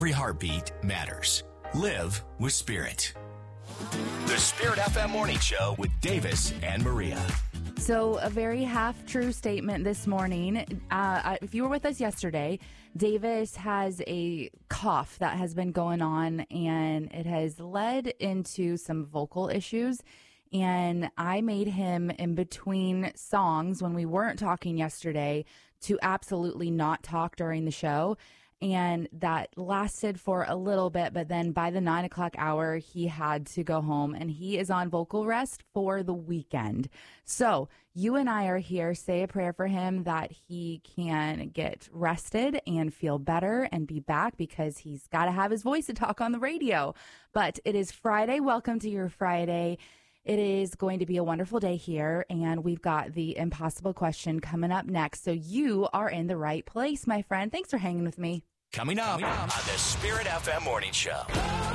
Every heartbeat matters. Live with Spirit. The Spirit FM Morning Show with Davis and Maria. So a very half-true statement this morning. If you were with us yesterday, Davis has a cough that has been going on, and it has led into some vocal issues. And I made him, in between songs, when we weren't talking yesterday, to absolutely not talk during the show. And that lasted for a little bit, but then by the 9 o'clock hour, he had to go home, and he is on vocal rest for the weekend. So you and I are here. Say a prayer for him that he can get rested and feel better and be back, because he's got to have his voice to talk on the radio. But it is Friday. Welcome to your Friday. It is going to be a wonderful day here, and we've got the impossible question coming up next. So you are in the right place, my friend. Thanks for hanging with me. Coming up on the Spirit FM Morning Show.